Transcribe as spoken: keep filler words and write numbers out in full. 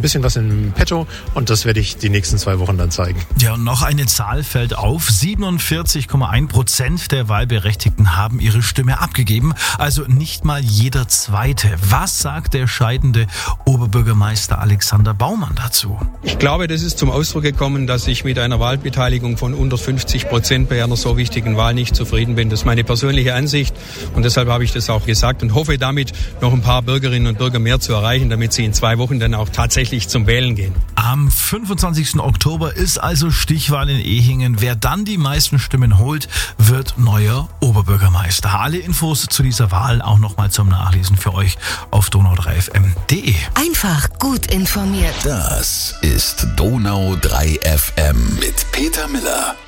bisschen was im Petto und das werde ich die nächsten zwei Wochen dann zeigen. Ja, und noch eine Zahl fällt auf. siebenundvierzig Komma eins Prozent der Wahlberechtigten haben ihre Stimme abgegeben. Also nicht mal jeder Zweite. Was sagt der scheidende Oberbürgermeister Alexander Baumann dazu? Ich glaube, das ist zum Ausdruck gekommen, dass ich mit einer Wahlbeteiligung von unter fünfzig Prozent bei einer so wichtigen Wahl nicht zufrieden bin. Das ist meine persönliche Ansicht und deshalb habe ich das auch gesagt und hoffe damit noch ein paar Bürgerinnen und Bürger mehr zu erreichen, damit sie in zwei Wochen dann auch tatsächlich zum Wählen gehen. Am fünfundzwanzigsten Oktober ist also Stichwahl in Ehingen. Wer dann die meisten Stimmen holt, wird neuer Oberbürgermeister. Alle Infos zu dieser Wahl auch nochmal zum Nachlesen für euch auf donau drei f m punkt d e. Einfach gut informiert. Das ist Donau drei F M mit Peter Miller.